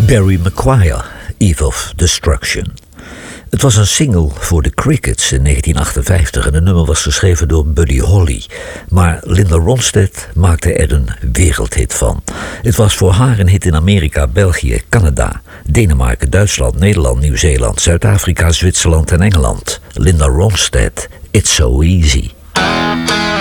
Barry McGuire, Eve of Destruction. Het was een single voor de Crickets in 1958 en het nummer was geschreven door Buddy Holly. Maar Linda Ronstadt maakte er een wereldhit van. Het was voor haar een hit in Amerika, België, Canada, Denemarken, Duitsland, Nederland, Nieuw-Zeeland, Zuid-Afrika, Zwitserland en Engeland. Linda Ronstadt, It's So Easy.